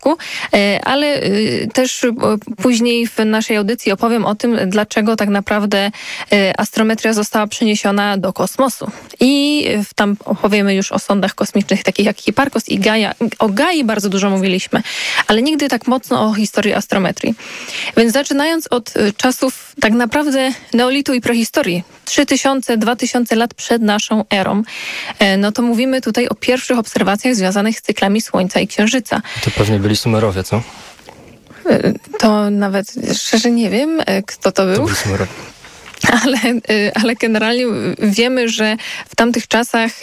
początku, ale też później w naszej audycji opowiem o tym, dlaczego tak naprawdę astrometria została przeniesiona do kosmosu. I tam opowiemy już o sondach kosmicznych takich jak Hipparcos i Gaia. O Gai bardzo dużo mówiliśmy, ale nigdy tak mocno o historii astrometrii. Więc zaczynając od czasów tak naprawdę neolitu i prehistorii, 3000-2000 lat przed naszą erą, no to mówimy tutaj o pierwszych obserwacjach związanych z cyklami Słońca i Księżyca. To pewnie byli Sumerowie, co? To nawet szczerze nie wiem, kto to był. To byli Sumerowie. Ale generalnie wiemy, że w tamtych czasach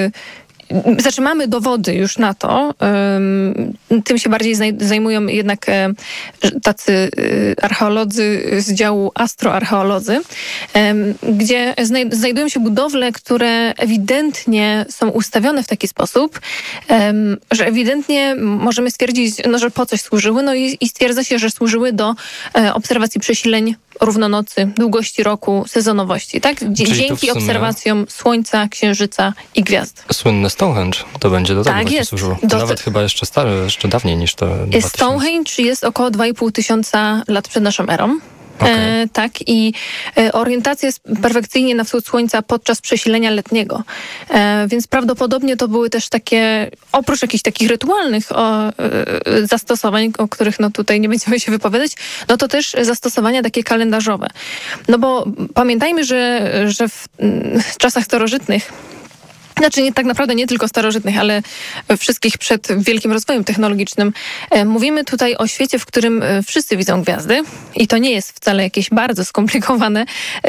mamy dowody już na to. Tym się bardziej zajmują jednak tacy archeolodzy z działu astroarcheolodzy, gdzie znajdują się budowle, które ewidentnie są ustawione w taki sposób, że ewidentnie możemy stwierdzić, że po coś służyły, i stwierdza się, że służyły do obserwacji przesileń równonocy, długości roku, sezonowości, tak? Dzięki obserwacjom Słońca, Księżyca i gwiazd. Słynne Stonehenge to będzie do tego właśnie służyło. To nawet chyba jeszcze jeszcze dawniej niż to 2000. Stonehenge jest około 2500 lat przed naszą erą. Okay. Tak, i orientacja jest perfekcyjnie na wschód Słońca podczas przesilenia letniego. Więc prawdopodobnie to były też takie, oprócz jakichś takich rytualnych zastosowań, o których tutaj nie będziemy się wypowiadać, to też zastosowania takie kalendarzowe. Bo pamiętajmy, że w czasach starożytnych, tak naprawdę nie tylko starożytnych, ale wszystkich przed wielkim rozwojem technologicznym. Mówimy tutaj o świecie, w którym wszyscy widzą gwiazdy i to nie jest wcale jakieś bardzo skomplikowane,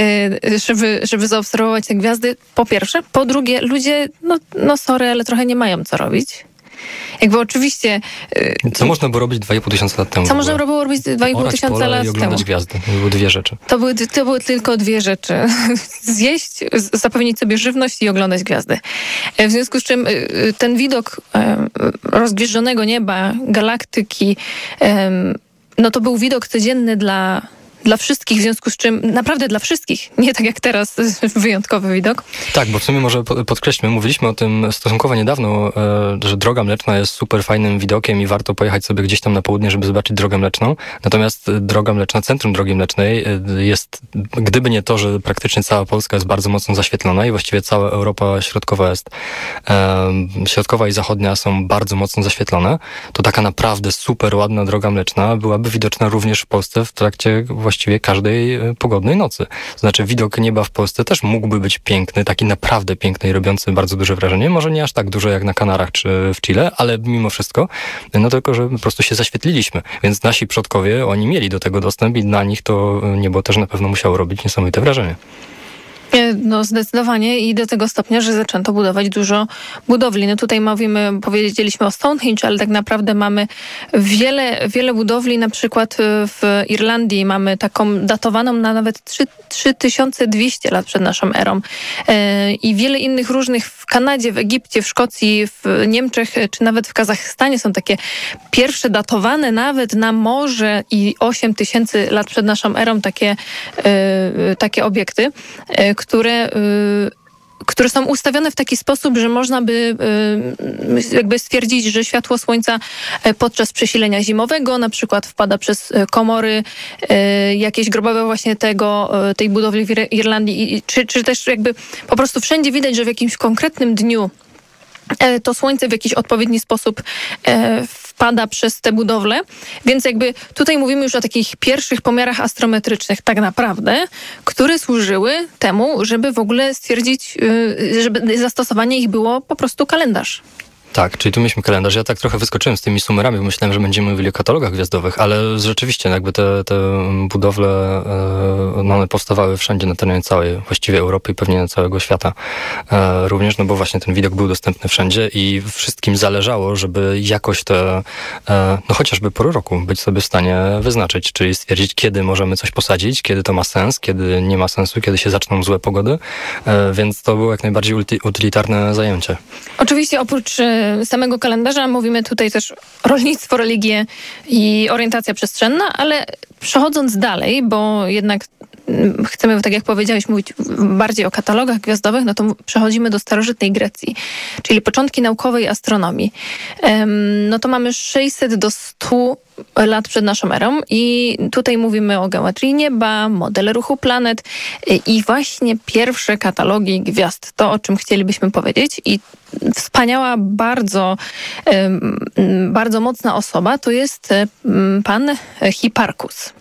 żeby zaobserwować te gwiazdy, po pierwsze. Po drugie, ludzie, sorry, ale trochę nie mają co robić. Oczywiście... Co można było robić 2500 lat temu? Co można było robić 2500 lat temu? I oglądać gwiazdy. To były dwie rzeczy. To były tylko dwie rzeczy. Zjeść, zapewnić sobie żywność i oglądać gwiazdy. W związku z czym ten widok rozgwieżdżonego nieba, galaktyki, to był widok codzienny dla wszystkich, w związku z czym naprawdę dla wszystkich, nie tak jak teraz, wyjątkowy widok. Tak, bo w sumie może podkreślmy, mówiliśmy o tym stosunkowo niedawno, że Droga Mleczna jest super fajnym widokiem i warto pojechać sobie gdzieś tam na południe, żeby zobaczyć Drogę Mleczną. Natomiast Droga Mleczna, centrum Drogi Mlecznej jest, gdyby nie to, że praktycznie cała Polska jest bardzo mocno zaświetlona i właściwie cała Europa środkowa i zachodnia są bardzo mocno zaświetlone, to taka naprawdę super ładna Droga Mleczna byłaby widoczna również w Polsce w trakcie właściwie każdej pogodnej nocy. To znaczy widok nieba w Polsce też mógłby być piękny, taki naprawdę piękny i robiący bardzo duże wrażenie. Może nie aż tak duże jak na Kanarach czy w Chile, ale mimo wszystko, tylko, że po prostu się zaświetliliśmy. Więc nasi przodkowie, oni mieli do tego dostęp i dla nich to niebo też na pewno musiało robić niesamowite wrażenie. Zdecydowanie i do tego stopnia, że zaczęto budować dużo budowli. Tutaj powiedzieliśmy o Stonehenge, ale tak naprawdę mamy wiele budowli, na przykład w Irlandii mamy taką datowaną na nawet 3200 lat przed naszą erą i wiele innych różnych w Kanadzie, w Egipcie, w Szkocji, w Niemczech, czy nawet w Kazachstanie są takie pierwsze datowane nawet na morze i 8000 lat przed naszą erą takie obiekty, które są ustawione w taki sposób, że można by stwierdzić, że światło Słońca podczas przesilenia zimowego na przykład wpada przez komory jakieś grobowe właśnie tej budowli w Irlandii, czy też po prostu wszędzie widać, że w jakimś konkretnym dniu to Słońce w jakiś odpowiedni sposób wpada przez te budowle, więc tutaj mówimy już o takich pierwszych pomiarach astrometrycznych tak naprawdę, które służyły temu, żeby w ogóle stwierdzić, żeby zastosowanie ich było po prostu kalendarz. Tak, czyli tu mieliśmy kalendarz. Ja tak trochę wyskoczyłem z tymi sumerami, bo myślałem, że będziemy mówili o katalogach gwiazdowych, ale rzeczywiście te budowle one powstawały wszędzie na terenie całej właściwie Europy i pewnie całego świata również, bo właśnie ten widok był dostępny wszędzie i wszystkim zależało, żeby jakoś chociażby pory roku być sobie w stanie wyznaczyć, czyli stwierdzić, kiedy możemy coś posadzić, kiedy to ma sens, kiedy nie ma sensu, kiedy się zaczną złe pogody, więc to było jak najbardziej utylitarne zajęcie. Oczywiście oprócz samego kalendarza mówimy tutaj też rolnictwo, religię i orientacja przestrzenna, ale przechodząc dalej, bo jednak chcemy, tak jak powiedziałeś, mówić bardziej o katalogach gwiazdowych, no to przechodzimy do starożytnej Grecji, czyli początki naukowej astronomii. No to mamy 600 do 100 lat przed naszą erą i tutaj mówimy o geometrii nieba, model ruchu planet i właśnie pierwsze katalogi gwiazd. To, o czym chcielibyśmy powiedzieć i wspaniała, bardzo mocna osoba to jest pan Hiparkus,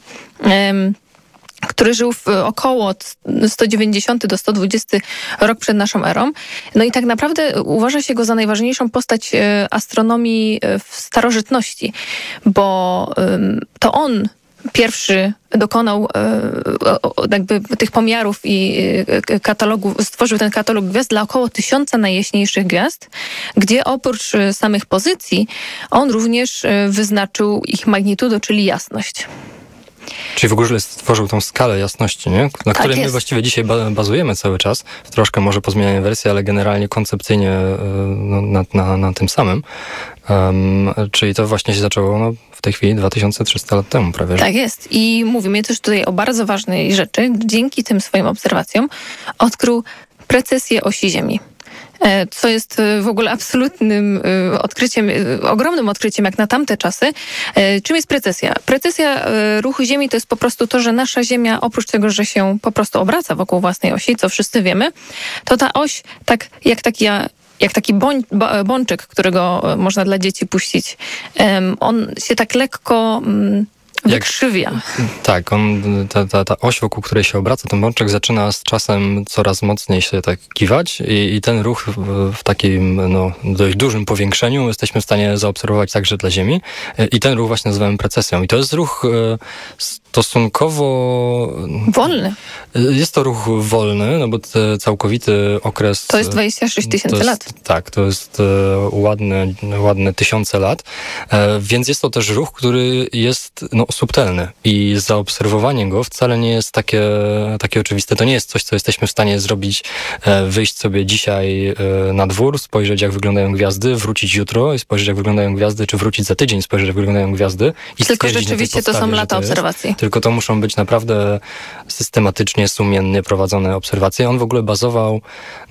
który żył w około 190 do 120 rok przed naszą erą. No i tak naprawdę uważa się go za najważniejszą postać astronomii w starożytności, bo to on pierwszy dokonał jakby tych pomiarów i katalogu, stworzył ten katalog gwiazd dla około 1000 najjaśniejszych gwiazd, gdzie oprócz samych pozycji on również wyznaczył ich magnitudo, czyli jasność. Czyli w ogóle stworzył tą skalę jasności, nie? Na której my właściwie dzisiaj bazujemy cały czas. Troszkę może pozmienianie wersji, ale generalnie koncepcyjnie na tym samym. Czyli to właśnie się zaczęło w tej chwili 2300 lat temu prawie. Tak jest. I mówimy też tutaj o bardzo ważnej rzeczy. Dzięki tym swoim obserwacjom odkrył precesję osi Ziemi. Co jest w ogóle absolutnym odkryciem, ogromnym odkryciem jak na tamte czasy. Czym jest precesja? Precesja ruchu Ziemi to jest po prostu to, że nasza Ziemia, oprócz tego, że się po prostu obraca wokół własnej osi, co wszyscy wiemy, to ta oś, tak jak taki bączek, którego można dla dzieci puścić, on się tak lekko wykrzywia. Tak, ta oś, wokół której się obraca, ten bączek zaczyna z czasem coraz mocniej się tak kiwać i ten ruch w takim dość dużym powiększeniu jesteśmy w stanie zaobserwować także dla Ziemi i ten ruch właśnie nazywamy precesją. I to jest ruch stosunkowo... wolny. Jest to ruch wolny, no bo całkowity okres... To jest 26 tysięcy lat. Tak, to jest ładne 1000 lat, więc jest to też ruch, który jest subtelny i zaobserwowanie go wcale nie jest takie oczywiste. To nie jest coś, co jesteśmy w stanie zrobić, wyjść sobie dzisiaj na dwór, spojrzeć jak wyglądają gwiazdy, wrócić jutro i spojrzeć jak wyglądają gwiazdy, czy wrócić za tydzień, spojrzeć jak wyglądają gwiazdy. I tylko rzeczywiście to są lata obserwacji. Tylko to muszą być naprawdę systematycznie, sumiennie prowadzone obserwacje. On w ogóle bazował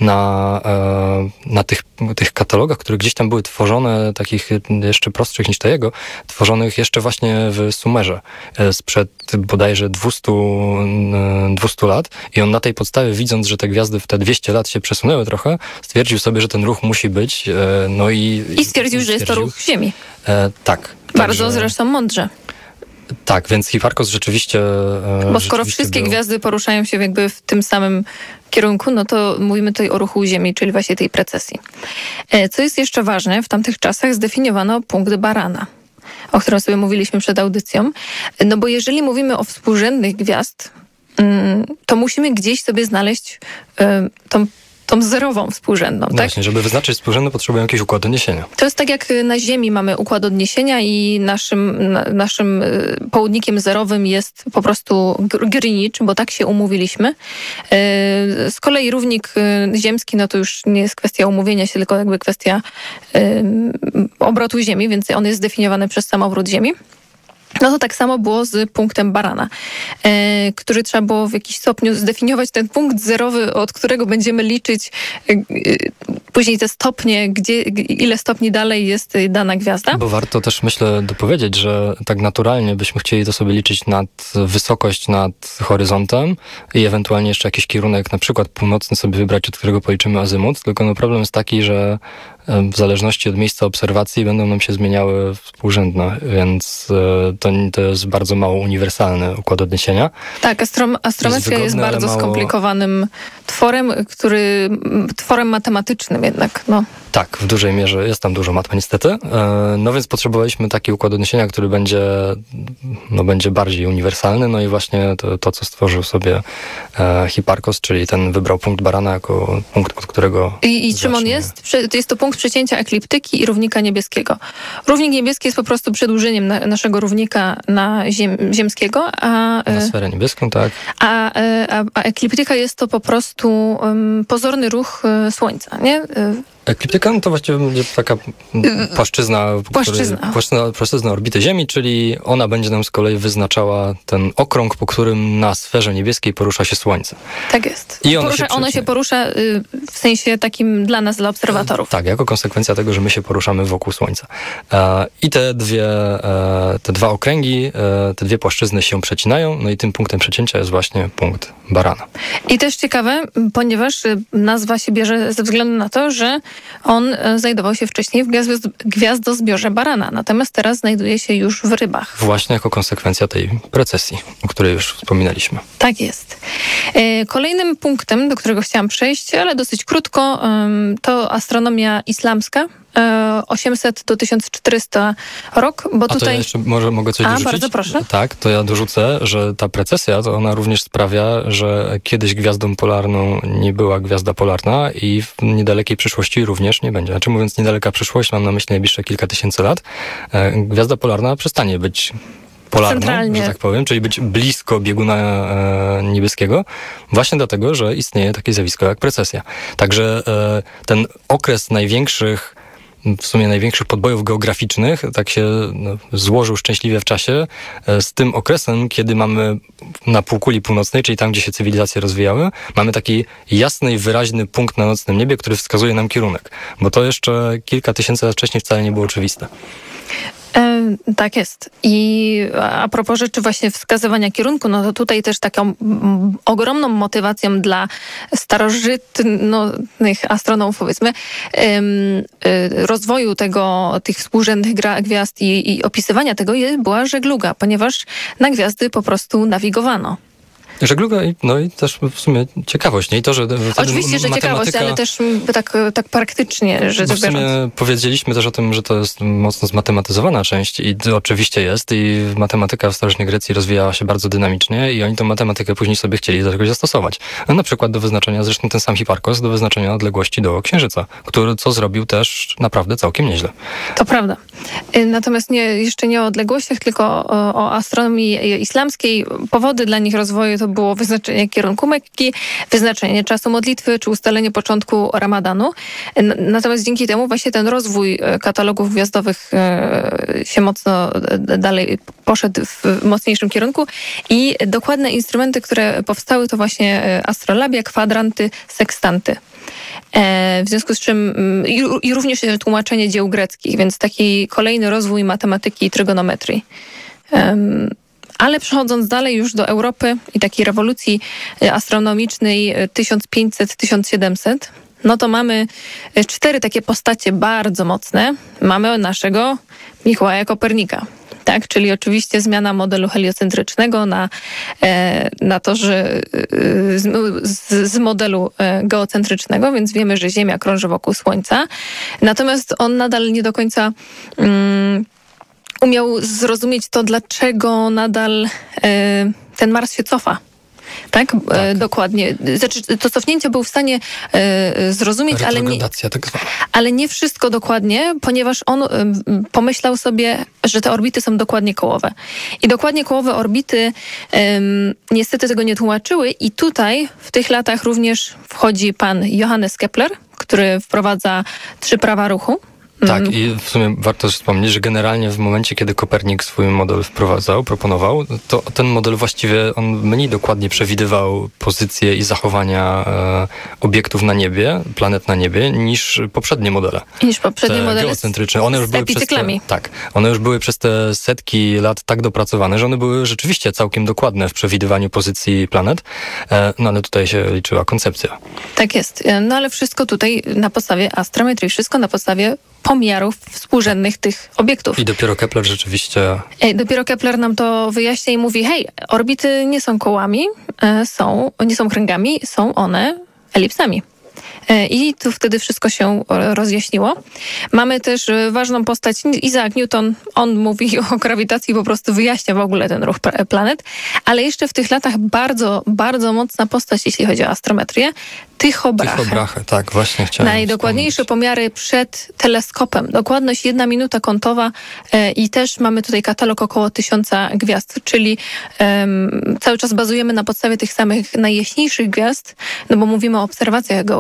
na tych katalogach, które gdzieś tam były tworzone, takich jeszcze prostszych niż to jego, tworzonych jeszcze właśnie w Sumerze sprzed bodajże 200 lat i on na tej podstawie, widząc, że te gwiazdy w te 200 lat się przesunęły trochę, stwierdził sobie, że ten ruch musi być. I stwierdził, że jest to ruch Ziemi. Tak. Bardzo zresztą mądrze. Tak, więc Hiparkos rzeczywiście... Bo skoro wszystkie gwiazdy poruszają się jakby w tym samym kierunku, no to mówimy tutaj o ruchu Ziemi, czyli właśnie tej precesji. Co jest jeszcze ważne, w tamtych czasach zdefiniowano punkt Barana, o którym sobie mówiliśmy przed audycją. No bo jeżeli mówimy o współrzędnych gwiazd, to musimy gdzieś sobie znaleźć tą zerową współrzędną. No właśnie, żeby wyznaczyć współrzędną, potrzebujemy jakiś układ odniesienia. To jest tak jak na Ziemi mamy układ odniesienia i naszym południkiem zerowym jest po prostu Greenwich, bo tak się umówiliśmy. Z kolei równik ziemski, no to już nie jest kwestia umówienia się, tylko jakby kwestia obrotu Ziemi, więc on jest zdefiniowany przez sam obrót Ziemi. No to tak samo było z punktem Barana, który trzeba było w jakiś stopniu zdefiniować ten punkt zerowy, od którego będziemy liczyć później te stopnie, ile stopni dalej jest dana gwiazda. Bo warto też, myślę, dopowiedzieć, że tak naturalnie byśmy chcieli to sobie liczyć wysokość nad horyzontem i ewentualnie jeszcze jakiś kierunek, na przykład północny sobie wybrać, od którego policzymy azymut, tylko problem jest taki, że w zależności od miejsca obserwacji będą nam się zmieniały współrzędne, więc to jest bardzo mało uniwersalny układ odniesienia. Tak, astrometria jest bardzo skomplikowanym tworem matematycznym jednak. No. Tak, w dużej mierze jest tam dużo matmy niestety. No więc potrzebowaliśmy taki układ odniesienia, który będzie bardziej uniwersalny. No i właśnie to co stworzył sobie Hiparkos, czyli ten wybrał punkt Barana jako punkt, od którego I czym on jest? Jest to punkt przecięcia ekliptyki i równika niebieskiego. Równik niebieski jest po prostu przedłużeniem naszego równika na ziemskiego. Na sferę niebieską, tak. A ekliptyka jest to po prostu pozorny ruch Słońca, nie? Ekliptyka to właściwie będzie taka płaszczyzna orbity Ziemi, czyli ona będzie nam z kolei wyznaczała ten okrąg, po którym na sferze niebieskiej porusza się Słońce. Tak jest. I ono się porusza w sensie takim dla nas, dla obserwatorów. Tak, jako konsekwencja tego, że my się poruszamy wokół Słońca. I te dwa okręgi, te dwie płaszczyzny się przecinają, no i tym punktem przecięcia jest właśnie punkt Barana. I też ciekawe, ponieważ nazwa się bierze ze względu na to, że on znajdował się wcześniej w gwiazdozbiorze Barana, natomiast teraz znajduje się już w Rybach. Właśnie jako konsekwencja tej precesji, o której już wspominaliśmy. Tak jest. Kolejnym punktem, do którego chciałam przejść, ale dosyć krótko, to astronomia islamska. 800 do 1400 rok, bo tutaj... to ja jeszcze mogę coś dorzucić? Bardzo proszę. Tak, to ja dorzucę, że ta precesja, to ona również sprawia, że kiedyś gwiazdą polarną nie była gwiazda polarna i w niedalekiej przyszłości również nie będzie. Znaczy mówiąc niedaleka przyszłość, mam na myśli najbliższe kilka tysięcy lat, gwiazda polarna przestanie być polarną, że tak powiem, czyli być blisko bieguna niebieskiego, właśnie dlatego, że istnieje takie zjawisko jak precesja. Także ten okres największych podbojów geograficznych tak się złożył szczęśliwie w czasie z tym okresem, kiedy mamy na półkuli północnej, czyli tam, gdzie się cywilizacje rozwijały, mamy taki jasny i wyraźny punkt na nocnym niebie, który wskazuje nam kierunek. Bo to jeszcze kilka tysięcy lat wcześniej wcale nie było oczywiste. Tak jest. I a propos rzeczy właśnie wskazywania kierunku, no to tutaj też taką ogromną motywacją dla starożytnych astronomów, powiedzmy, rozwoju tych współrzędnych gwiazd i opisywania tego była żegluga, ponieważ na gwiazdy po prostu nawigowano. Żegluga i też w sumie ciekawość, nie? I to, że oczywiście, że ciekawość, ale też tak praktycznie, że w sumie powiedzieliśmy też o tym, że to jest mocno zmatematyzowana część i to oczywiście jest i matematyka w starożytnej Grecji rozwijała się bardzo dynamicznie i oni tę matematykę później sobie chcieli do czegoś zastosować. No, na przykład do wyznaczenia, zresztą ten sam Hiparkos, do wyznaczenia odległości do Księżyca, co zrobił też naprawdę całkiem nieźle. To prawda. Natomiast jeszcze nie o odległościach, tylko o astronomii islamskiej. Powody dla nich rozwoju to było wyznaczenie kierunku Mekki, wyznaczenie czasu modlitwy, czy ustalenie początku Ramadanu. Natomiast dzięki temu właśnie ten rozwój katalogów gwiazdowych się mocno dalej poszedł w mocniejszym kierunku i dokładne instrumenty, które powstały, to właśnie astrolabia, kwadranty, sekstanty. W związku z czym i również tłumaczenie dzieł greckich, więc taki kolejny rozwój matematyki i trygonometrii. Ale przechodząc dalej już do Europy i takiej rewolucji astronomicznej 1500-1700, no to mamy 4 takie postacie bardzo mocne. Mamy naszego Mikołaja Kopernika. Tak, czyli oczywiście zmiana modelu heliocentrycznego na to, że z modelu geocentrycznego, więc wiemy, że Ziemia krąży wokół Słońca. Natomiast on nadal nie do końca umiał zrozumieć to, dlaczego nadal ten Mars się cofa. Tak? Dokładnie. Znaczy, to cofnięcie był w stanie zrozumieć, ale nie wszystko dokładnie, ponieważ on pomyślał sobie, że te orbity są dokładnie kołowe. I dokładnie kołowe orbity niestety tego nie tłumaczyły i tutaj w tych latach również wchodzi pan Johannes Kepler, który wprowadza 3 prawa ruchu. Tak, i w sumie warto wspomnieć, że generalnie w momencie, kiedy Kopernik swój model proponował, to ten model właściwie on mniej dokładnie przewidywał pozycje i zachowania obiektów na niebie, planet na niebie, niż poprzednie modele. Geocentryczne. One już były przez te setki lat tak dopracowane, że one były rzeczywiście całkiem dokładne w przewidywaniu pozycji planet, no ale tutaj się liczyła koncepcja. Tak jest. No ale wszystko tutaj na podstawie astrometrii, wszystko na podstawie pomiarów współrzędnych tych obiektów. I dopiero Kepler rzeczywiście... Dopiero Kepler nam to wyjaśnia i mówi, hej, orbity nie są kołami, nie są kręgami, są one elipsami. I tu wtedy wszystko się rozjaśniło. Mamy też ważną postać, Isaac Newton, on mówi o grawitacji, po prostu wyjaśnia w ogóle ten ruch planet, ale jeszcze w tych latach bardzo, bardzo mocna postać, jeśli chodzi o astrometrię, Tycho Brahe. Tak, właśnie chciałem najdokładniejsze pomiary przed teleskopem. Dokładność 1 minuta kątowa i też mamy tutaj katalog około 1000 gwiazd, czyli cały czas bazujemy na podstawie tych samych najjaśniejszych gwiazd, no bo mówimy o obserwacjach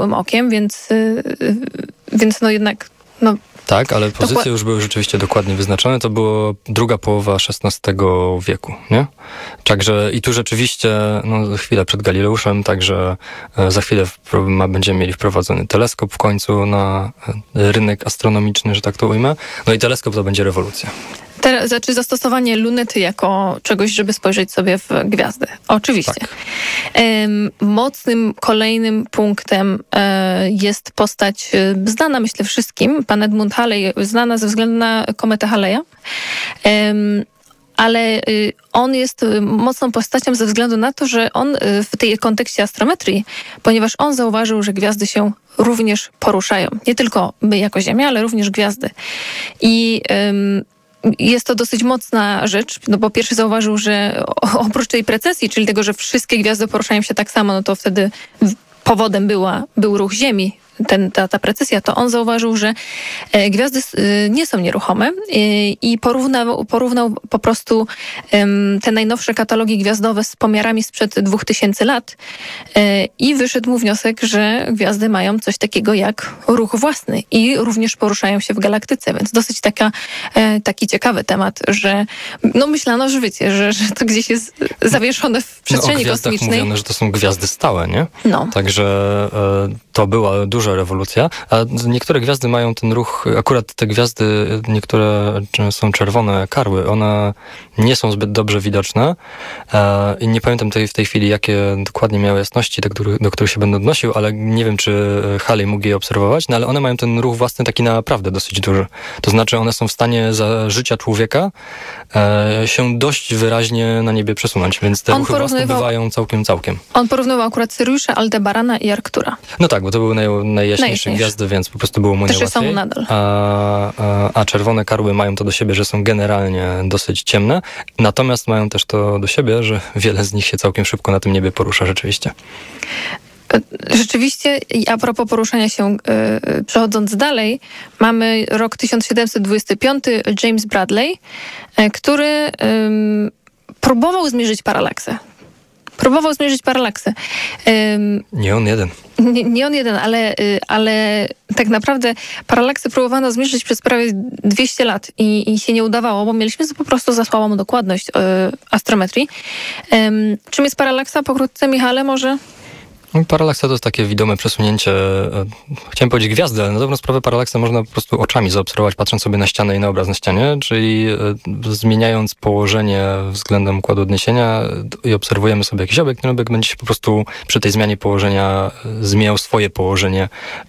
zwykłym okiem, więc no jednak... No, tak, ale pozycje już były rzeczywiście dokładnie wyznaczone. To było druga połowa XVI wieku, nie? Także i tu rzeczywiście, no chwilę przed Galileuszem, także za chwilę będziemy mieli wprowadzony teleskop w końcu na rynek astronomiczny, że tak to ujmę. No i teleskop to będzie rewolucja. Znaczy zastosowanie lunety jako czegoś, żeby spojrzeć sobie w gwiazdy. Oczywiście. Tak. Mocnym kolejnym punktem jest postać znana, myślę, wszystkim. Pan Edmund Halley, znana ze względu na kometę Haleya. Ale on jest mocną postacią ze względu na to, że on w tej kontekście astrometrii, ponieważ on zauważył, że gwiazdy się również poruszają. Nie tylko my jako Ziemia, ale również gwiazdy. I jest to dosyć mocna rzecz, no bo pierwszy zauważył, że oprócz tej precesji, czyli tego, że wszystkie gwiazdy poruszają się tak samo, no to wtedy powodem był ruch Ziemi, ta precesja, to on zauważył, że gwiazdy nie są nieruchome i porównał po prostu te najnowsze katalogi gwiazdowe z pomiarami sprzed 2000 lat i wyszedł mu wniosek, że gwiazdy mają coś takiego jak ruch własny i również poruszają się w galaktyce, więc dosyć taki ciekawy temat, że no myślano, że wiecie, że to gdzieś jest zawieszone w przestrzeni kosmicznej. Mówiono, że to są gwiazdy stałe, nie? No. Także to była duża rewolucja, a niektóre gwiazdy mają ten ruch, akurat te gwiazdy, niektóre są czerwone karły, one nie są zbyt dobrze widoczne i nie pamiętam w tej chwili, jakie dokładnie miały jasności, do których się będę odnosił, ale nie wiem, czy Halley mógł je obserwować, no ale one mają ten ruch własny taki naprawdę dosyć duży. To znaczy one są w stanie za życia człowieka się dość wyraźnie na niebie przesunąć, więc te ruchy własne bywają całkiem. On porównywał akurat Syriusza, Aldebarana i Arctura. No tak, bo to były najjaśniejsze gwiazdy, więc po prostu było mu też najłatwiej. są nadal. A czerwone karły mają to do siebie, że są generalnie dosyć ciemne, natomiast mają też to do siebie, że wiele z nich się całkiem szybko na tym niebie porusza rzeczywiście. Rzeczywiście, i a propos poruszania się, przechodząc dalej, mamy rok 1725, James Bradley, który próbował zmierzyć paralaksę. Nie on jeden. Nie on jeden, ale tak naprawdę paralaksy próbowano zmierzyć przez prawie 200 lat i się nie udawało, bo mieliśmy po prostu za słabą dokładność astrometrii. Czym jest paralaksa? Pokrótce, Michale, może? Paralaksa to jest takie widome przesunięcie, chciałem powiedzieć gwiazdy, ale na dobrą sprawę paralaksę można po prostu oczami zaobserwować, patrząc sobie na ścianę i na obraz na ścianie, czyli zmieniając położenie względem układu odniesienia i obserwujemy sobie jakiś obiekt, ten obiekt będzie się po prostu przy tej zmianie położenia zmieniał swoje położenie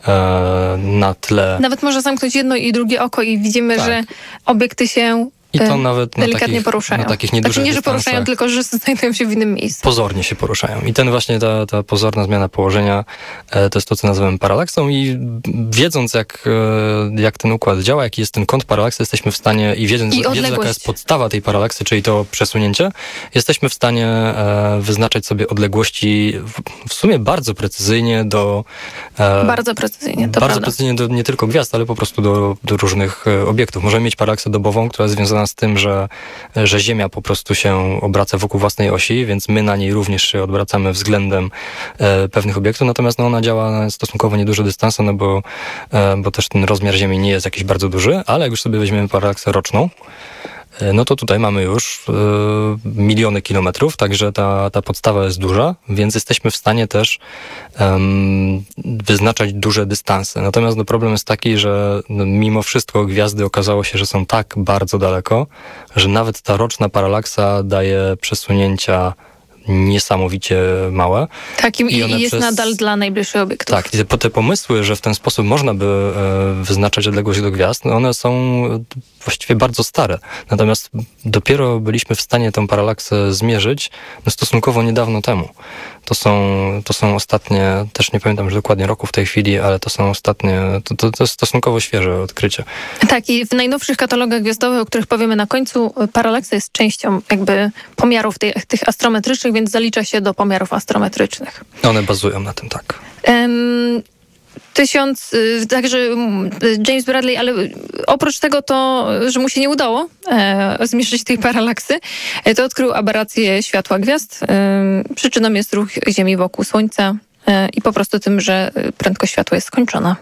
na tle. Nawet można zamknąć jedno i drugie oko i widzimy, tak, że obiekty się i to nawet delikatnie poruszają. Na takich niedużych znaczy nie, że dystansach. poruszają, tylko że znajdują się w innym miejscu. Pozornie się poruszają. I ta pozorna zmiana położenia to jest to, co nazywamy paralaksą i wiedząc, jak ten układ działa, jaki jest ten kąt paralaksy, jesteśmy w stanie wiedząc, jaka jest podstawa tej paralaksy, czyli to przesunięcie, jesteśmy w stanie wyznaczać sobie odległości w sumie bardzo precyzyjnie bardzo precyzyjnie, to bardzo prawda. precyzyjnie do nie tylko gwiazd, ale po prostu do różnych obiektów. Możemy mieć paralaksę dobową, która jest związana z tym, że Ziemia po prostu się obraca wokół własnej osi, więc my na niej również się odwracamy względem pewnych obiektów, natomiast ona działa na stosunkowo nieduże dystanse, no bo też ten rozmiar Ziemi nie jest jakiś bardzo duży, ale jak już sobie weźmiemy paralaksę roczną, no to tutaj mamy już miliony kilometrów, także ta podstawa jest duża, więc jesteśmy w stanie też wyznaczać duże dystanse. Natomiast problem jest taki, że mimo wszystko gwiazdy okazało się, że są tak bardzo daleko, że nawet ta roczna paralaksa daje przesunięcia niesamowicie małe. Tak, i jest nadal dla najbliższych obiektów. Tak, i te pomysły, że w ten sposób można by wyznaczać odległość do gwiazd, no one są właściwie bardzo stare. Natomiast dopiero byliśmy w stanie tę paralaksę zmierzyć stosunkowo niedawno temu. To są ostatnie, też nie pamiętam już dokładnie roku w tej chwili, ale to są ostatnie, to jest stosunkowo świeże odkrycie. Tak, i w najnowszych katalogach gwiazdowych, o których powiemy na końcu, paralaksa jest częścią jakby pomiarów tych astrometrycznych, więc zalicza się do pomiarów astrometrycznych. One bazują na tym, tak. Także James Bradley, ale oprócz tego to, że mu się nie udało zmierzyć tej paralaksy, to odkrył aberrację światła gwiazd. Przyczyną jest ruch Ziemi wokół Słońca i po prostu tym, że prędkość światła jest skończona.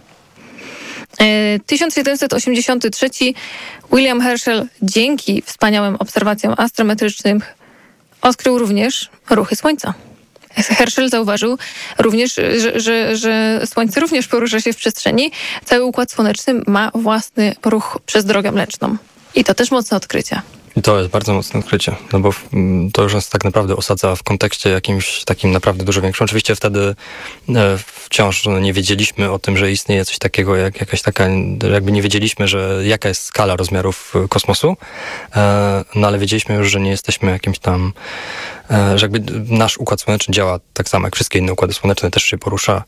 1783 William Herschel dzięki wspaniałym obserwacjom astrometrycznym odkrył również ruchy Słońca. Herschel zauważył również, że Słońce również porusza się w przestrzeni. Cały Układ Słoneczny ma własny ruch przez Drogę Mleczną. I to też mocne odkrycie. I to jest bardzo mocne odkrycie, no bo to już nas tak naprawdę osadza w kontekście jakimś takim naprawdę dużo większym. Oczywiście wtedy wciąż nie wiedzieliśmy o tym, że istnieje coś takiego jak jakaś taka, jakby nie wiedzieliśmy, że jaka jest skala rozmiarów kosmosu, no ale wiedzieliśmy już, że nie jesteśmy jakimś tam, że jakby nasz Układ Słoneczny działa tak samo jak wszystkie inne układy słoneczne, też się porusza.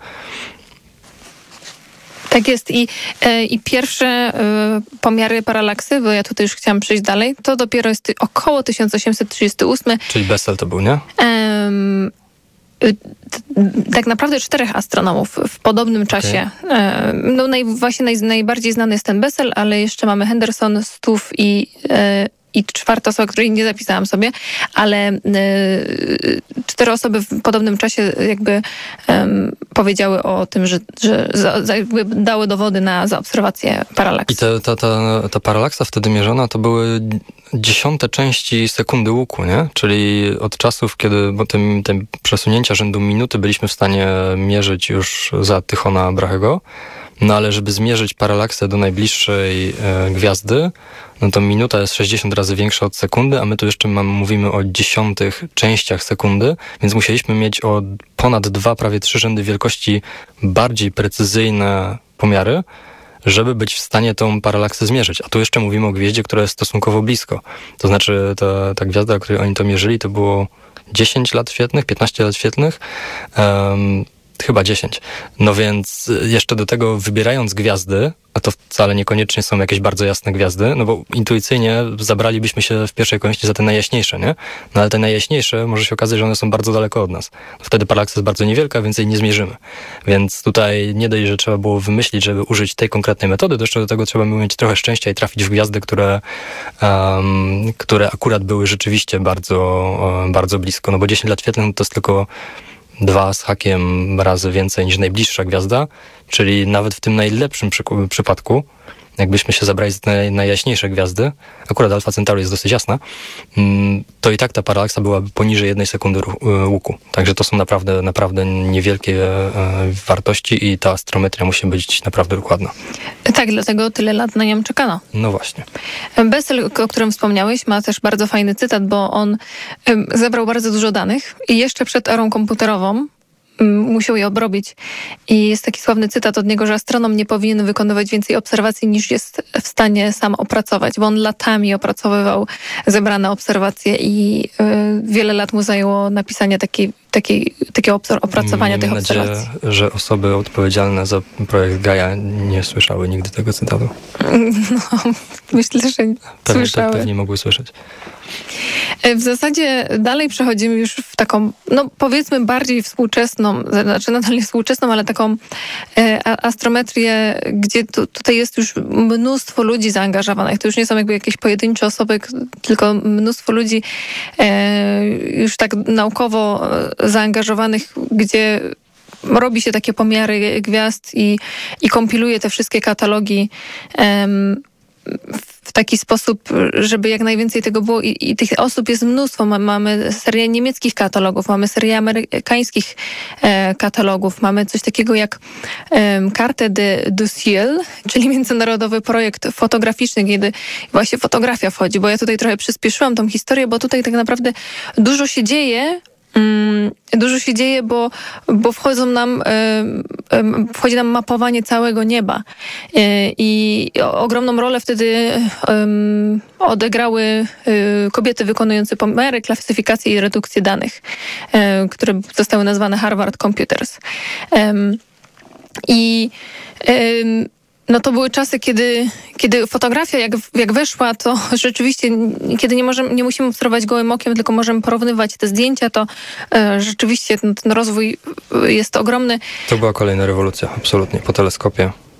Tak jest i pierwsze pomiary paralaksy, bo ja tutaj już chciałam przejść dalej, to dopiero jest około 1838. Czyli Bessel to był, nie? Tak naprawdę 4 astronomów w podobnym czasie. No najbardziej znany jest ten Bessel, ale jeszcze mamy Henderson, Stuf i czwarta osoba, której nie zapisałam sobie, ale 4 osoby w podobnym czasie jakby powiedziały o tym, że jakby dały dowody na zaobserwację paralaksu. I ta paralaksa wtedy mierzona to były 10 części sekundy łuku, nie? Czyli od czasów, kiedy te przesunięcia rzędu minuty byliśmy w stanie mierzyć już za Tychona Brahego, no ale żeby zmierzyć paralaksę do najbliższej gwiazdy, no to minuta jest 60 razy większa od sekundy, a my tu jeszcze mówimy o 10 częściach sekundy, więc musieliśmy mieć o ponad 2, prawie 3 rzędy wielkości bardziej precyzyjne pomiary, żeby być w stanie tą paralaksę zmierzyć. A tu jeszcze mówimy o gwieździe, która jest stosunkowo blisko. To znaczy ta gwiazda, o której oni to mierzyli, to było 10 lat świetlnych, 15 lat świetlnych, chyba 10. No więc jeszcze do tego wybierając gwiazdy, a to wcale niekoniecznie są jakieś bardzo jasne gwiazdy, no bo intuicyjnie zabralibyśmy się w pierwszej kolejności za te najjaśniejsze, nie? No ale te najjaśniejsze może się okazać, że one są bardzo daleko od nas. Wtedy paralaksa jest bardzo niewielka, więc jej nie zmierzymy. Więc tutaj nie dość, że trzeba było wymyślić, żeby użyć tej konkretnej metody, to jeszcze do tego trzeba było mieć trochę szczęścia i trafić w gwiazdy, które akurat były rzeczywiście bardzo, bardzo blisko. No bo 10 lat świetlnych to jest tylko 2 z hakiem razy więcej niż najbliższa gwiazda, czyli nawet w tym najlepszym przypadku, jakbyśmy się zabrali za te najjaśniejsze gwiazdy, akurat Alpha Centauri jest dosyć jasna, to i tak ta paralaksa byłaby poniżej 1 sekundy łuku. Także to są naprawdę niewielkie wartości i ta astrometria musi być naprawdę dokładna. Tak, dlatego tyle lat na nią czekano. No właśnie. Bessel, o którym wspomniałeś, ma też bardzo fajny cytat, bo on zebrał bardzo dużo danych i jeszcze przed erą komputerową musiał je obrobić. I jest taki sławny cytat od niego, że astronom nie powinien wykonywać więcej obserwacji niż jest w stanie sam opracować, bo on latami opracowywał zebrane obserwacje i wiele lat mu zajęło napisanie takiego opracowania tych obserwacji. Mam nadzieję, że osoby odpowiedzialne za projekt Gaia nie słyszały nigdy tego cytatu. No, myślę, że słyszały. Pewnie mogły słyszeć. W zasadzie dalej przechodzimy już w taką, no powiedzmy bardziej współczesną, znaczy nadal nie współczesną, ale taką astrometrię, gdzie tutaj jest już mnóstwo ludzi zaangażowanych. To już nie są jakby jakieś pojedyncze osoby, tylko mnóstwo ludzi już tak naukowo zaangażowanych, gdzie robi się takie pomiary gwiazd i kompiluje te wszystkie katalogi w taki sposób, żeby jak najwięcej tego było i tych osób jest mnóstwo. Mamy serię niemieckich katalogów, mamy serię amerykańskich katalogów, mamy coś takiego jak Carte du Ciel, czyli międzynarodowy projekt fotograficzny, kiedy właśnie fotografia wchodzi, bo ja tutaj trochę przyspieszyłam tą historię, bo tutaj tak naprawdę dużo się dzieje, bo wchodzi nam mapowanie całego nieba i ogromną rolę wtedy odegrały kobiety wykonujące pomiary, klasyfikację i redukcję danych, które zostały nazwane Harvard Computers. No to były czasy, kiedy fotografia jak weszła, to rzeczywiście, kiedy nie musimy obserwować gołym okiem, tylko możemy porównywać te zdjęcia, to rzeczywiście ten rozwój jest ogromny. To była kolejna rewolucja, absolutnie, po teleskopie.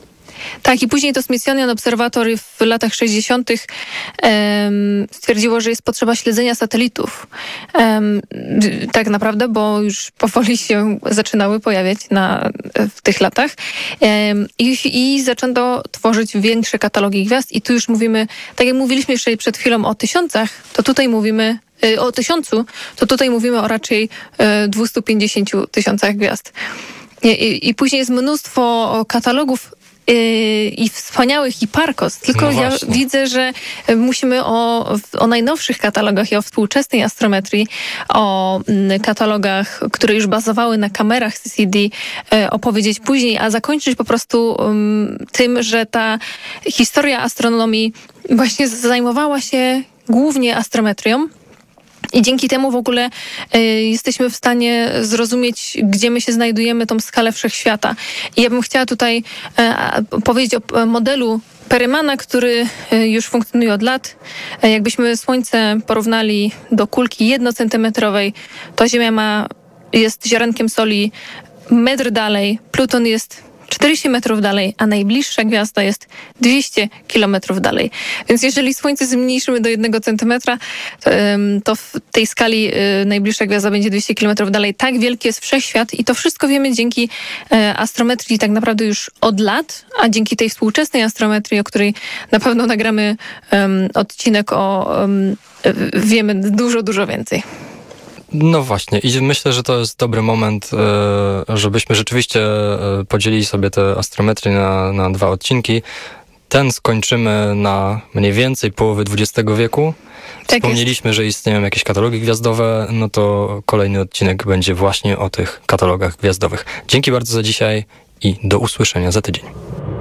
Tak, i później to Smithsonian Observatory w latach 60. Stwierdziło, że jest potrzeba śledzenia satelitów. Tak naprawdę, bo już powoli się zaczynały pojawiać w tych latach. I zaczęto tworzyć większe katalogi gwiazd. I tu już mówimy, tak jak mówiliśmy jeszcze przed chwilą o 1000, to tutaj mówimy o 1000, to tutaj mówimy o raczej 250 000 gwiazd. I później jest mnóstwo katalogów i wspaniałych Hipparcos. Tylko ja widzę, że musimy o najnowszych katalogach i o współczesnej astrometrii, o katalogach, które już bazowały na kamerach CCD, opowiedzieć później, a zakończyć po prostu tym, że ta historia astronomii właśnie zajmowała się głównie astrometrią. I dzięki temu w ogóle jesteśmy w stanie zrozumieć, gdzie my się znajdujemy, tą skalę wszechświata. I ja bym chciała tutaj powiedzieć o modelu Perrymana, który już funkcjonuje od lat. Jakbyśmy Słońce porównali do kulki 1-centymetrowej, to Ziemia jest ziarenkiem soli metr dalej, Pluton jest 40 metrów dalej, a najbliższa gwiazda jest 200 kilometrów dalej. Więc jeżeli Słońce zmniejszymy do 1 centymetra, to w tej skali najbliższa gwiazda będzie 200 kilometrów dalej. Tak wielki jest wszechświat i to wszystko wiemy dzięki astrometrii tak naprawdę już od lat, a dzięki tej współczesnej astrometrii, o której na pewno nagramy odcinek, wiemy dużo więcej. No właśnie i myślę, że to jest dobry moment, żebyśmy rzeczywiście podzielili sobie te astrometry na 2 odcinki. Ten skończymy na mniej więcej połowy XX wieku. Tak wspomnieliśmy, że istnieją jakieś katalogi gwiazdowe, no to kolejny odcinek będzie właśnie o tych katalogach gwiazdowych. Dzięki bardzo za dzisiaj i do usłyszenia za tydzień.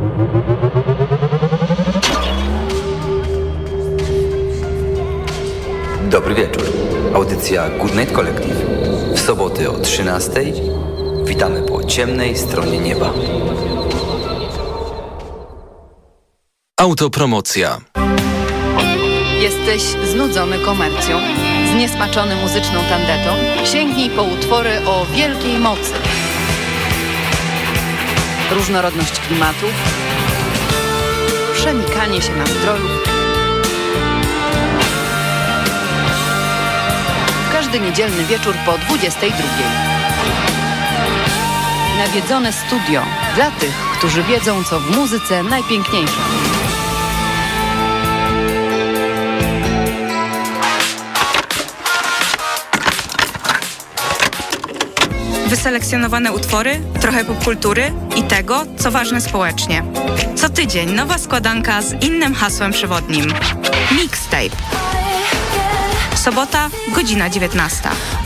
Dobry wieczór. Audycja Good Night Collective. W soboty o 13:00 witamy po ciemnej stronie nieba. Autopromocja. Jesteś znudzony komercją, zniesmaczony muzyczną tandetą? Sięgnij po utwory o wielkiej mocy. Różnorodność klimatów, przenikanie się nastrojów. Każdy niedzielny wieczór po 22:00. Nawiedzone studio dla tych, którzy wiedzą, co w muzyce najpiękniejsze. Wyselekcjonowane utwory, trochę popkultury i tego, co ważne społecznie. Co tydzień nowa składanka z innym hasłem przewodnim. Mixtape. Sobota, godzina 19:00.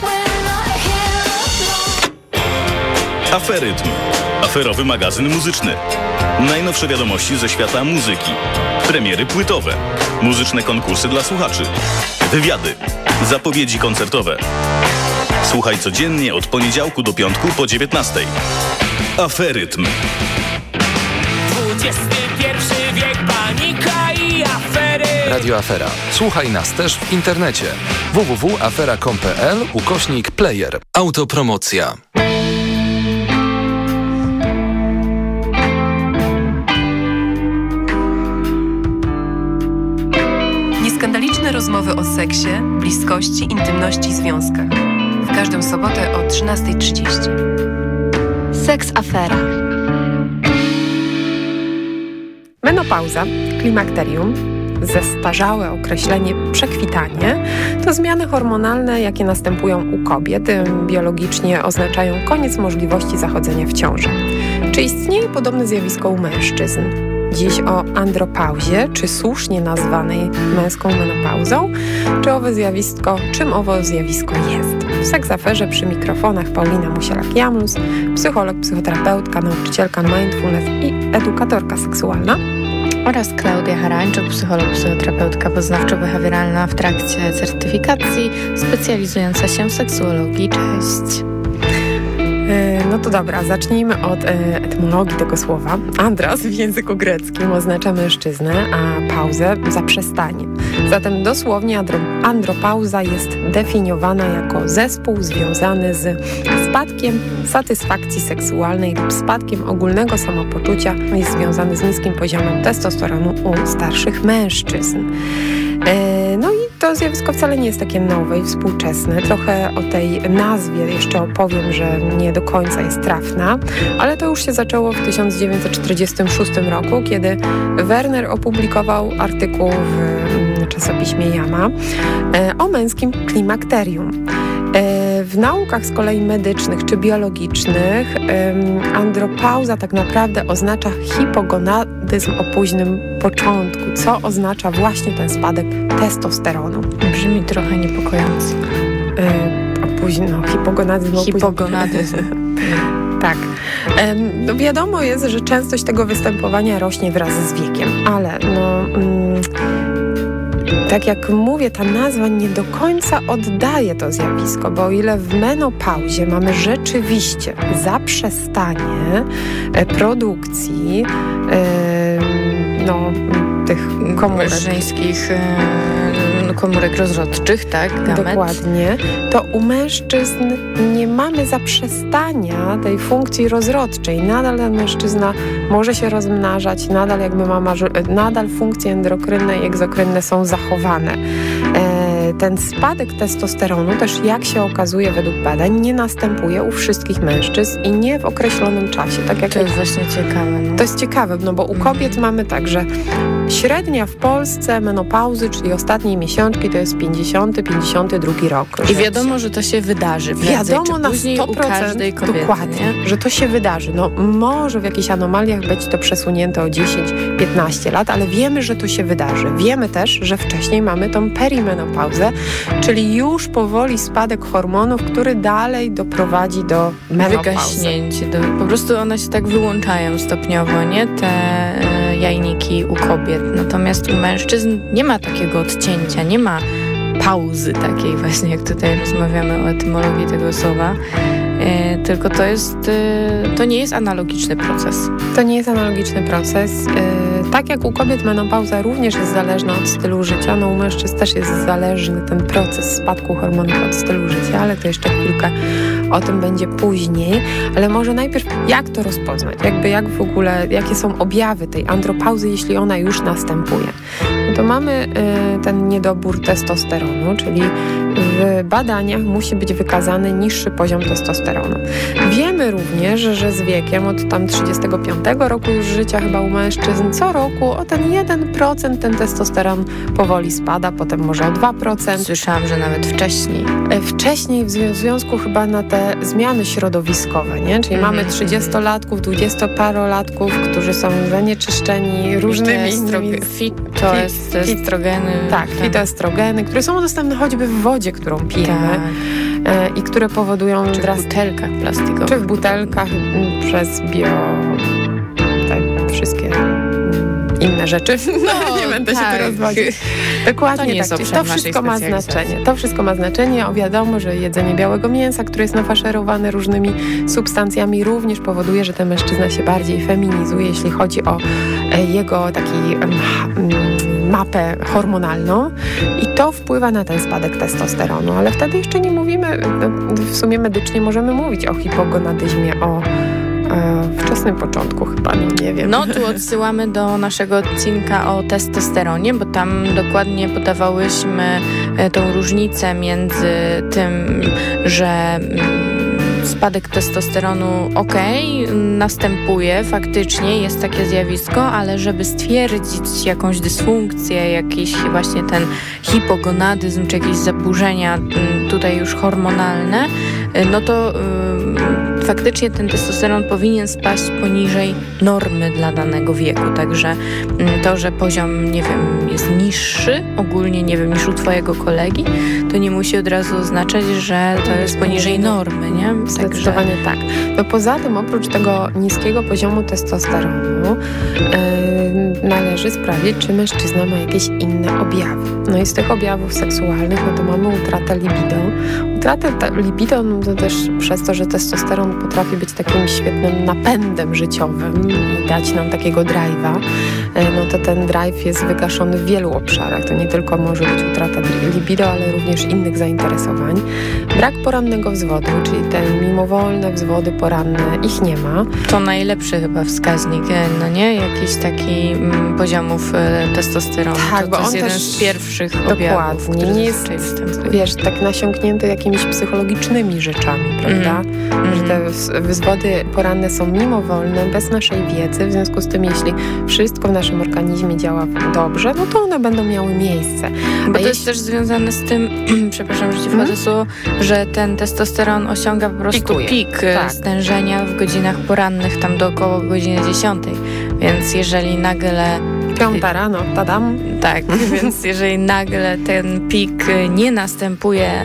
Aferytm. Aferowy magazyn muzyczny. Najnowsze wiadomości ze świata muzyki. Premiery płytowe. Muzyczne konkursy dla słuchaczy. Wywiady. Zapowiedzi koncertowe. Słuchaj codziennie od poniedziałku do piątku po 19:00. Aferytm. XXI wiek, panika i afery. Radio Afera. Słuchaj nas też w internecie. www.afera.com.pl/player. Autopromocja. Nieskandaliczne rozmowy o seksie, bliskości, intymności i związkach. W każdą sobotę o 13:30. Seks Afera. Menopauza, klimakterium, zestarzałe określenie przekwitanie to zmiany hormonalne, jakie następują u kobiet, biologicznie oznaczają koniec możliwości zachodzenia w ciąży. Czy istnieje podobne zjawisko u mężczyzn? Dziś o andropauzie, czy słusznie nazwanej męską menopauzą, czym owo zjawisko jest. W Seks Aferze przy mikrofonach Paulina Musielak-Jamlus, psycholog, psychoterapeutka, nauczycielka mindfulness i edukatorka seksualna. Oraz Klaudia Harańczuk, psycholog, psychoterapeutka poznawczo-behawioralna w trakcie certyfikacji, specjalizująca się w seksuologii. Cześć! No to dobra, zacznijmy od etymologii tego słowa. Andros w języku greckim oznacza mężczyznę, a pauzę zaprzestanie. Zatem dosłownie andropauza jest definiowana jako zespół związany z spadkiem satysfakcji seksualnej lub spadkiem ogólnego samopoczucia. Jest związany z niskim poziomem testosteronu u starszych mężczyzn. No i to zjawisko wcale nie jest takie nowe i współczesne. Trochę o tej nazwie jeszcze opowiem, że nie do końca jest trafna, ale to już się zaczęło w 1946 roku, kiedy Werner opublikował artykuł w czasopiśmie JAMA o męskim klimakterium. W naukach z kolei medycznych czy biologicznych andropauza tak naprawdę oznacza hipogonadyzm o późnym początku, co oznacza właśnie ten spadek testosteronu. Brzmi trochę niepokojąco. Hipogonadyzm. Hipogonadyzm. Tak. No wiadomo jest, że częstość tego występowania rośnie wraz z wiekiem, ale tak jak mówię, ta nazwa nie do końca oddaje to zjawisko, bo o ile w menopauzie mamy rzeczywiście zaprzestanie produkcji tych komórek żeńskich komórek rozrodczych, tak? Gamet. Dokładnie. To u mężczyzn nie mamy zaprzestania tej funkcji rozrodczej. Nadal ten mężczyzna może się rozmnażać, nadal jakby nadal funkcje endokrynne i egzokrynne są zachowane. Ten spadek testosteronu też, jak się okazuje według badań, nie następuje u wszystkich mężczyzn i nie w określonym czasie. Tak jak to jest właśnie ciekawe. No. To jest ciekawe, no bo u kobiet mamy tak, że średnia w Polsce menopauzy, czyli ostatniej miesiączki, to jest 50-52 rok. I wiadomo, że to się wydarzy. Wiadomo na 100% u każdej kobiety, dokładnie, nie? że to się wydarzy. No może w jakichś anomaliach być to przesunięte o 10-15 lat, ale wiemy, że to się wydarzy. Wiemy też, że wcześniej mamy tą perimenopauzę, czyli już powoli spadek hormonów, który dalej doprowadzi do menopauzy. Wygaśnięcie. Po prostu one się tak wyłączają stopniowo, nie? Te jajniki u kobiet. Natomiast u mężczyzn nie ma takiego odcięcia, nie ma pauzy takiej właśnie, jak tutaj rozmawiamy o etymologii tego słowa. Tylko to nie jest analogiczny proces. To nie jest analogiczny proces. Tak jak u kobiet menopauza również jest zależna od stylu życia, no u mężczyzn też jest zależny ten proces spadku hormonów od stylu życia, ale to jeszcze chwilkę o tym będzie później. Ale może najpierw jak to rozpoznać? Jak w ogóle, jakie są objawy tej andropauzy, jeśli ona już następuje? No to mamy ten niedobór testosteronu, czyli w badaniach musi być wykazany niższy poziom testosteronu. Wiemy również, że z wiekiem od tam 35 roku już życia chyba u mężczyzn co roku o ten 1% ten testosteron powoli spada, potem może o 2%. Słyszałam, że nawet wcześniej. Wcześniej w związku chyba na te zmiany środowiskowe, nie? Czyli mamy 30-latków, 20-parolatków, którzy są zanieczyszczeni różnymi innymi... Fitoestrogeny. Tak, fitoestrogeny, które są dostępne choćby w wodzie, którą pijemy i które powodują... Czy w butelkach plastikowych. Czy w butelkach przez te wszystkie inne rzeczy. No, nie będę się tu rozwodzić. Dokładnie tak. To wszystko ma znaczenie. To wszystko ma znaczenie. Wiadomo, że jedzenie białego mięsa, które jest nafaszerowane różnymi substancjami, również powoduje, że ten mężczyzna się bardziej feminizuje, jeśli chodzi o jego taki mapę hormonalną i to wpływa na ten spadek testosteronu, ale wtedy jeszcze nie mówimy, w sumie medycznie możemy mówić o hipogonadyzmie, o wczesnym początku chyba, nie wiem. No tu odsyłamy do naszego odcinka o testosteronie, bo tam dokładnie podawałyśmy tą różnicę między tym, że spadek testosteronu następuje, faktycznie jest takie zjawisko, ale żeby stwierdzić jakąś dysfunkcję, jakiś właśnie ten hipogonadyzm, czy jakieś zaburzenia tutaj już hormonalne, no to faktycznie ten testosteron powinien spaść poniżej normy dla danego wieku. Także to, że poziom, nie wiem, jest niższy ogólnie, nie wiem, niż u twojego kolegi, to nie musi od razu oznaczać, że to jest poniżej normy, nie? Zdecydowanie tak. No poza tym, oprócz tego niskiego poziomu testosteronu, należy sprawdzić, czy mężczyzna ma jakieś inne objawy. No i z tych objawów seksualnych, no to mamy utratę libido. Utratę libido no to też przez to, że testosteron potrafi być takim świetnym napędem życiowym i dać nam takiego drive'a, no to ten drive jest wygaszony w wielu obszarach. To nie tylko może być utrata libido, ale również innych zainteresowań. Brak porannego wzwodu, czyli te mimowolne wzwody poranne, ich nie ma. To najlepszy chyba wskaźnik, no nie? Jakiś taki poziomów testosteronu. Tak, bo to jest on jeden też z pierwszych objawów, dokładnie, nie jest, wiesz, tak nasiąknięty jakimiś psychologicznymi rzeczami, prawda? Że te wzwody poranne są mimowolne, bez naszej wiedzy, w związku z tym, jeśli wszystko w naszym organizmie działa dobrze, no to one będą miały miejsce. Bo to jest też związane z tym, przepraszam, że ci wchodzę słowo, że ten testosteron osiąga po prostu pik stężenia w godzinach porannych, tam do około godziny 10. Więc jeżeli nagle 5 rano, tadam. Tak, więc jeżeli nagle ten pik nie następuje